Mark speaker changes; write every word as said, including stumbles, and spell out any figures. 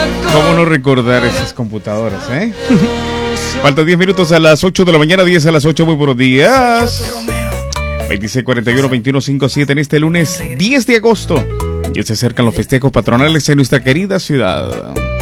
Speaker 1: ¿Cómo no recordar esas computadoras, eh? Faltan diez minutos a las ocho de la mañana, diez a las ocho. Muy buenos días. veintiséis cuarenta y uno, veintiuno cincuenta y siete en este lunes diez de agosto. Ya se acercan los festejos patronales en nuestra querida ciudad.